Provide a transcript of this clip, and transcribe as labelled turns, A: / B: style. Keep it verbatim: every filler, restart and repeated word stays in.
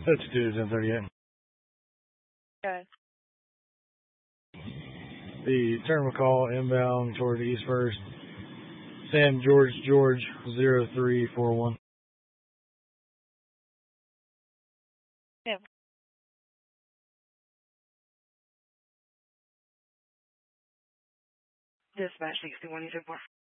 A: That's two ten thirty-eight.
B: Okay.
A: The terminal call inbound toward the East First. Sam George George zero three four one.
B: Yeah. Dispatch sixty-one, you said four.